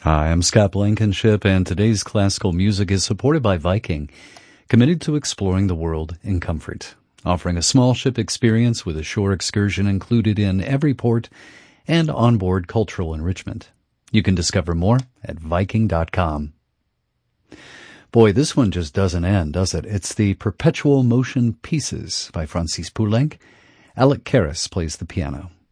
Hi, I'm Scott Blankenship, and today's classical music is supported by Viking, committed to exploring the world in comfort, offering a small ship experience with a shore excursion included in every port and onboard cultural enrichment. You can discover more at Viking.com. Boy, this one just doesn't end, does it? It's the Perpetual Motion Pieces by Francis Poulenc. Alec Karras plays the piano.